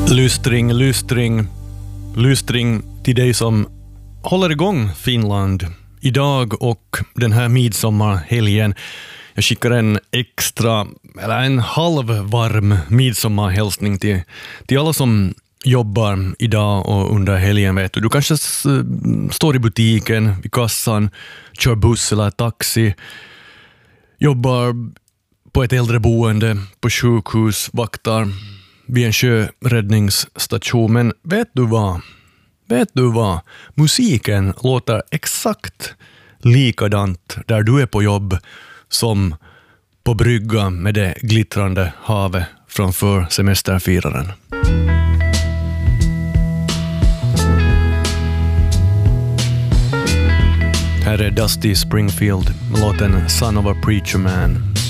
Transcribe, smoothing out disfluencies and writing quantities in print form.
Lystring till dig som håller igång Finland idag och den här midsommarhelgen. Jag skickar en extra, eller en halvvarm midsommarhälsning till alla som jobbar idag och under helgen. Vet du kanske står i butiken, vid kassan, kör buss eller taxi, jobbar på ett äldreboende, på sjukhus, vaktar vid en sjöräddningsstation. Men vet du vad? Musiken låter exakt likadant där du är på jobb som på brygga med det glittrande havet framför semesterfiraren. Här är Dusty Springfield med låten Son of a Preacher Man.